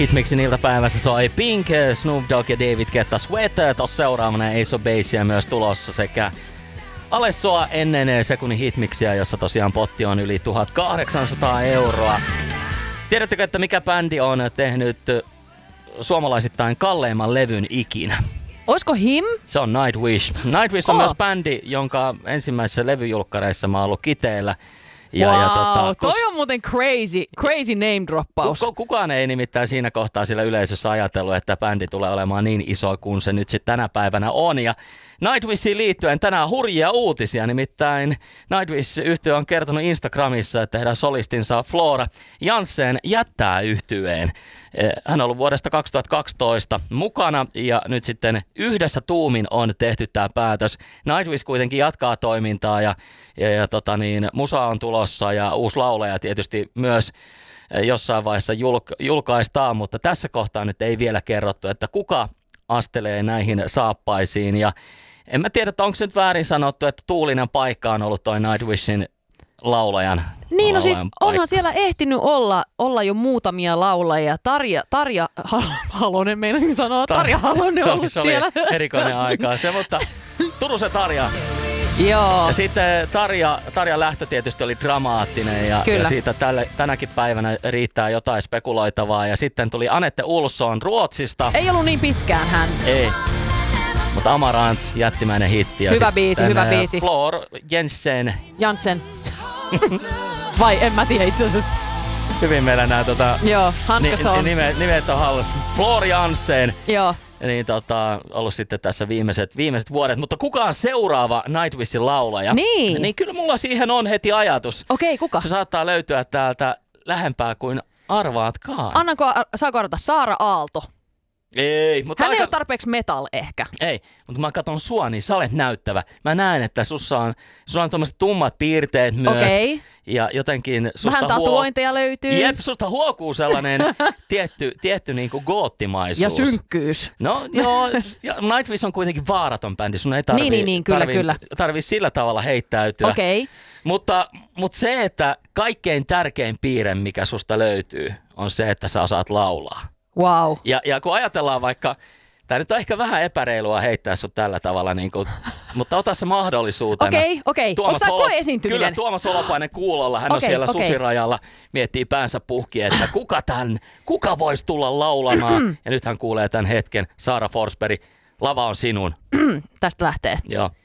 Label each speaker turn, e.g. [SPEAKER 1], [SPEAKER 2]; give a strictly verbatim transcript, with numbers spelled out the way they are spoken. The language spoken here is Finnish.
[SPEAKER 1] Hitmixin iltapäivässä soi Pink, Snoop Dogg ja David Guetta Sweat. Tossa seuraavana Ace of Baseia myös tulossa sekä Alessoa ennen sekunnin Hitmixiä, jossa tosiaan potti on yli tuhatkahdeksansataa euroa. Tiedättekö, että mikä bändi on tehnyt suomalaisittain kalleimman levyn ikinä?
[SPEAKER 2] Oisko Him?
[SPEAKER 1] Se on Nightwish. Nightwish on
[SPEAKER 2] oh.
[SPEAKER 1] myös bändi, jonka ensimmäisessä levyjulkkareissa mä oon ollut kiteellä.
[SPEAKER 2] Ja, wow, ja tota, toi kus... on muuten crazy, crazy name droppaus.
[SPEAKER 1] Kukaan ei nimittäin siinä kohtaa sillä yleisössä ajatellut, että bändi tulee olemaan niin iso kuin se nyt sitten tänä päivänä on. Ja Nightwishiin liittyen tänään hurjia uutisia, nimittäin Nightwish-yhtye on kertonut Instagramissa, että heidän solistinsa Flora Jansen jättää yhtyeen. Hän on ollut vuodesta kaksituhattakaksitoista mukana ja nyt sitten yhdessä tuumin on tehty tämä päätös. Nightwish kuitenkin jatkaa toimintaa ja, ja, ja tota niin, musa on tulossa ja uusi laulaja tietysti myös jossain vaiheessa julk- julkaistaan, mutta tässä kohtaa nyt ei vielä kerrottu, että kuka astelee näihin saappaisiin. Ja en mä tiedä, että onko se nyt väärin sanottu, että tuulinen paikka on ollut toi Nightwishin laulajan.
[SPEAKER 2] Niin, no siis onhan siellä ehtinyt olla, olla jo muutamia laulajia. Tarja, Tarja Halonen, meinasin sanoa, Tarja Halonen on ollut
[SPEAKER 1] se
[SPEAKER 2] siellä.
[SPEAKER 1] Se oli erikoinen aika se, mutta Turusen Tarja.
[SPEAKER 2] Joo.
[SPEAKER 1] Ja sitten Tarja, Tarjan lähtö tietysti oli dramaattinen ja, ja siitä tälle, tänäkin päivänä riittää jotain spekuloitavaa. Ja sitten tuli Anette Olsson Ruotsista.
[SPEAKER 2] Ei ollut niin pitkään hän.
[SPEAKER 1] Ei. Mutta Amarant, jättimäinen hitti. Ja
[SPEAKER 2] hyvä biisi, hyvä biisi.
[SPEAKER 1] Flor Jensen.
[SPEAKER 2] Jansen. Vai en mä tiedä itse asiassa.
[SPEAKER 1] Hyvin meillä nää tota...
[SPEAKER 2] Joo, hanskas on.
[SPEAKER 1] Nimet, nimet on hallussa. Flor Jansen.
[SPEAKER 2] Joo.
[SPEAKER 1] Niin tota, ollut sitten tässä viimeiset, viimeiset vuodet. Mutta kuka on seuraava Nightwishin laulaja?
[SPEAKER 2] Niin.
[SPEAKER 1] Niin kyllä mulla siihen on heti ajatus.
[SPEAKER 2] Okei, okay, kuka?
[SPEAKER 1] Se saattaa löytyä täältä lähempää kuin arvaatkaan.
[SPEAKER 2] Annanko, saako arvata Saara Aalto?
[SPEAKER 1] Ei, mutta
[SPEAKER 2] hän
[SPEAKER 1] aika...
[SPEAKER 2] ei ole tarpeeksi metal ehkä.
[SPEAKER 1] Ei, mutta kun mä katson sua, niin sä olet näyttävä. Mä näen, että sussa on, sulla on tommoset tummat piirteet myös.
[SPEAKER 2] Okei. Okay.
[SPEAKER 1] Ja jotenkin susta
[SPEAKER 2] vähän tatuointeja
[SPEAKER 1] huo...
[SPEAKER 2] löytyy.
[SPEAKER 1] Jep, susta huokuu sellainen tietty, tietty niinku goottimaisuus.
[SPEAKER 2] Ja synkkyys.
[SPEAKER 1] No joo, ja Nightwish on kuitenkin vaaraton bändi. Sun ei tarvii,
[SPEAKER 2] niin, niin, niin, kyllä,
[SPEAKER 1] tarvii,
[SPEAKER 2] kyllä.
[SPEAKER 1] tarvii sillä tavalla heittäytyä.
[SPEAKER 2] Okei. Okay.
[SPEAKER 1] Mutta, mutta se, että kaikkein tärkein piirre, mikä susta löytyy, on se, että sä osaat laulaa.
[SPEAKER 2] Wow.
[SPEAKER 1] Ja, ja kun ajatellaan vaikka, tämä nyt on ehkä vähän epäreilua heittää sut tällä tavalla, niin kuin, mutta ota se mahdollisuutena.
[SPEAKER 2] Okei, okay, okei. Okay. Onko tämä koe-esiintyminen?
[SPEAKER 1] Kyllä, Tuomas Holopainen kuulolla. Hän okay, on siellä okay. susirajalla, miettii päänsä puhki, että kuka tän, kuka voisi tulla laulamaan. Ja nyt hän kuulee tämän hetken. Saara Forsberg, lava on sinun.
[SPEAKER 2] Tästä lähtee.
[SPEAKER 1] Joo.